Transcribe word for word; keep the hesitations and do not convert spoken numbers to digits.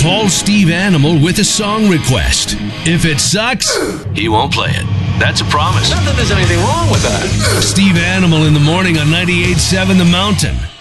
Call Steve Animal with a song request. If it sucks, he won't play it. That's a promise. Not that there's anything wrong with that. Steve Animal in the morning on ninety-eight point seven The Mountain.